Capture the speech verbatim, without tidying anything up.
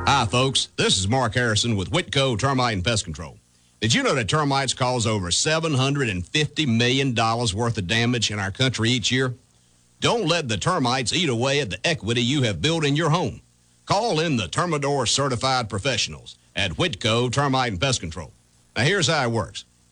Hi, folks. This is Mark Harrison with Whitco Termite and Pest Control. Did you know that termites cause over seven hundred fifty million dollars worth of damage in our country each year? Don't let the termites eat away at the equity you have built in your home. Call in the Termidor certified professionals at Whitco Termite and Pest Control. Now, here's how it works.